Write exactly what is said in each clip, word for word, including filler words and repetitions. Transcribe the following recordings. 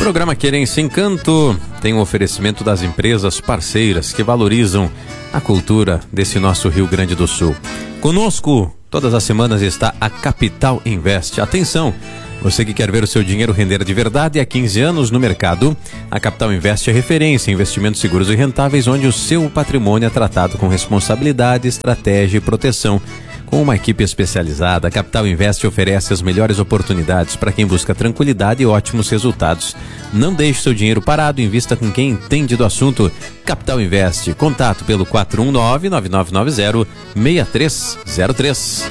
Programa Querência Encanto tem um oferecimento das empresas parceiras que valorizam a cultura desse nosso Rio Grande do Sul. Conosco, todas as semanas, está a Capital Invest. Atenção! Você que quer ver o seu dinheiro render de verdade há quinze anos no mercado, a Capital Invest é referência em investimentos seguros e rentáveis, onde o seu patrimônio é tratado com responsabilidade, estratégia e proteção. Com uma equipe especializada, a Capital Invest oferece as melhores oportunidades para quem busca tranquilidade e ótimos resultados. Não deixe seu dinheiro parado, invista com quem entende do assunto. Capital Invest, contato pelo quatro um nove, nove nove nove zero, seis três zero três.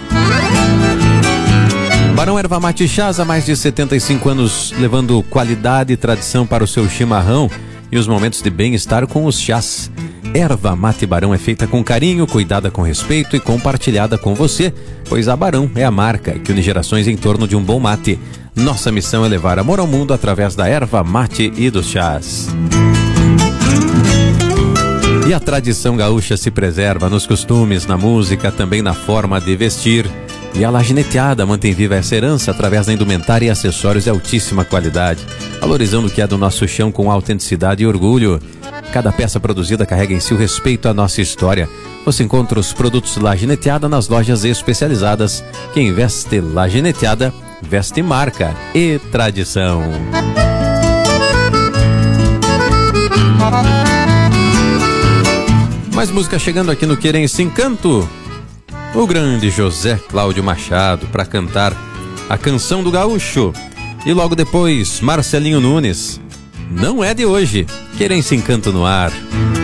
Barão Erva Mate Chás, há mais de setenta e cinco anos, levando qualidade e tradição para o seu chimarrão e os momentos de bem-estar com os chás. Erva Mate Barão é feita com carinho, cuidada com respeito e compartilhada com você, pois a Barão é a marca que une gerações em torno de um bom mate. Nossa missão é levar amor ao mundo através da erva mate e dos chás. E a tradição gaúcha se preserva nos costumes, na música, também na forma de vestir. E a Lagineteada mantém viva essa herança através da indumentária e acessórios de altíssima qualidade, valorizando o que é do nosso chão com autenticidade e orgulho. Cada peça produzida carrega em si o respeito à nossa história. Você encontra os produtos Lagineteada nas lojas especializadas. Quem veste Lagineteada, veste marca e tradição. Mais música chegando aqui no Querência Encanto. O grande José Cláudio Machado para cantar a Canção do Gaúcho. E logo depois, Marcelinho Nunes. Não é de hoje. Querência Encanto no ar.